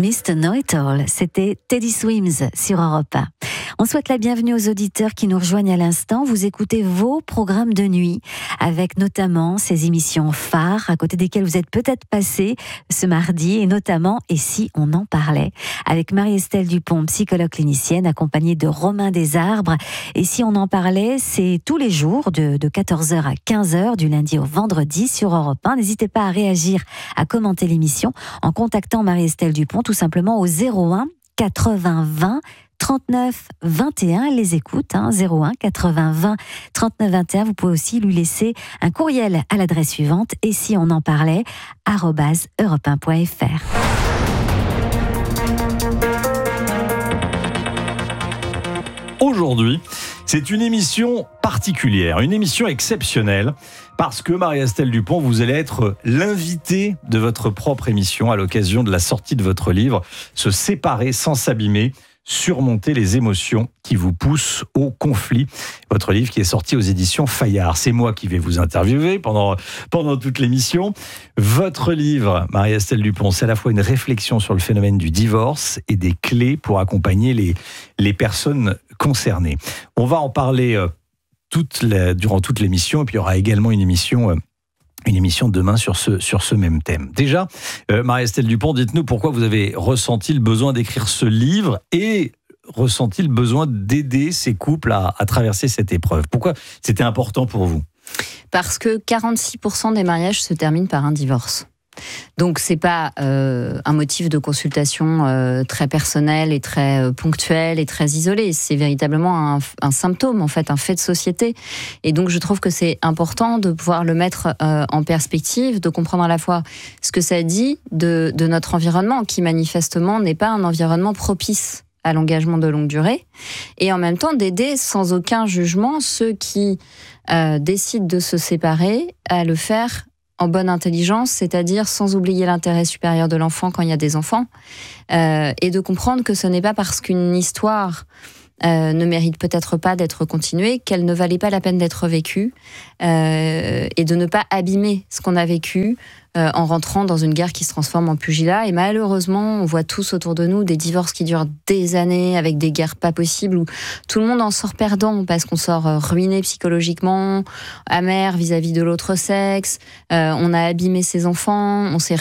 Used to Know It All. C'était Teddy Swims sur Europe 1. On souhaite la bienvenue aux auditeurs qui nous rejoignent à l'instant. Vous écoutez vos programmes de nuit, avec notamment ces émissions phares, à côté desquelles vous êtes peut-être passés ce mardi, et notamment « Et si on en parlait ?» avec Marie-Estelle Dupont, psychologue clinicienne, accompagnée de Romain Desarbres. Et si on en parlait, c'est tous les jours, de 14h à 15h, du lundi au vendredi sur Europe 1. N'hésitez pas à réagir, à commenter l'émission en contactant Marie-Estelle Dupont, tout simplement au 01 80 20 39 21. Elle les écoute, 01 80 20 39 21. Vous pouvez aussi lui laisser un courriel à l'adresse suivante, et si on en parlait, @europe1.fr. Aujourd'hui, c'est une émission particulière, une émission exceptionnelle, parce que Marie-Estelle Dupont, vous allez être l'invitée de votre propre émission à l'occasion de la sortie de votre livre « Se séparer sans s'abîmer ». Surmonter les émotions qui vous poussent au conflit. Votre livre qui est sorti aux éditions Fayard. C'est moi qui vais vous interviewer pendant toute l'émission. Votre livre, Marie-Estelle Dupont, c'est à la fois une réflexion sur le phénomène du divorce et des clés pour accompagner les personnes concernées. On va en parler durant toute l'émission, et puis il y aura également une émission demain sur ce même thème. Déjà, Marie-Estelle Dupont, dites-nous pourquoi vous avez ressenti le besoin d'écrire ce livre et ressenti le besoin d'aider ces couples à traverser cette épreuve. Pourquoi c'était important pour vous ? Parce que 46% des mariages se terminent par un divorce. Donc c'est pas un motif de consultation très personnel et très ponctuel et très isolé. C'est véritablement un symptôme, en fait, un fait de société. Et donc je trouve que c'est important de pouvoir le mettre en perspective, de comprendre à la fois ce que ça dit de notre environnement, qui manifestement n'est pas un environnement propice à l'engagement de longue durée, et en même temps d'aider sans aucun jugement ceux qui décident de se séparer à le faire en bonne intelligence, c'est-à-dire sans oublier l'intérêt supérieur de l'enfant quand il y a des enfants, et de comprendre que ce n'est pas parce qu'une histoire ne mérite peut-être pas d'être continuée qu'elle ne valait pas la peine d'être vécue, et de ne pas abîmer ce qu'on a vécu en rentrant dans une guerre qui se transforme en pugilat. Et malheureusement, on voit tous autour de nous des divorces qui durent des années, avec des guerres pas possibles, où tout le monde en sort perdant, parce qu'on sort ruiné psychologiquement, amer vis-à-vis de l'autre sexe, on a abîmé ses enfants, on s'est